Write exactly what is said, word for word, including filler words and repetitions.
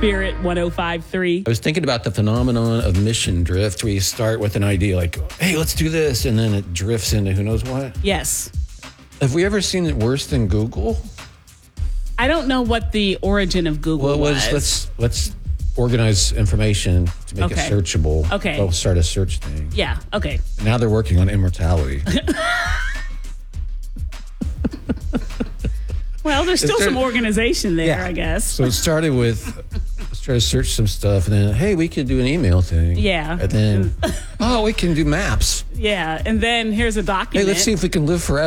Spirit one oh five point three. I was thinking about the phenomenon of mission drift, where you start with an idea like, hey, let's do this, and then it drifts into who knows what. Yes. Have we ever seen it worse than Google? I don't know what the origin of Google Well, it was, was. let's let's organize information to make Okay. it searchable. Okay. They'll start a search thing. Yeah, okay. Now they're working on immortality. Well, there's still there- some organization there, Yeah. I guess. So it started with, let's try to search some stuff, and then, hey, we can do an email thing. Yeah. And then, oh, we can do maps. Yeah, and then here's a Hey, document. let's see if we can live forever.